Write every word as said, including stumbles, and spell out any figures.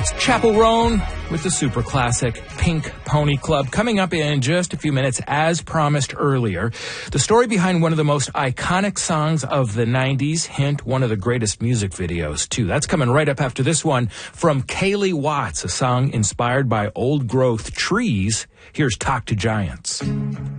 Chappell Roan with the super classic Pink Pony Club. Coming up in just a few minutes, as promised earlier, the story behind one of the most iconic songs of the nineties, hint, one of the greatest music videos, too. That's coming right up after this one from Kaylee Watts, a song inspired by old-growth trees. Here's Talk to Giants.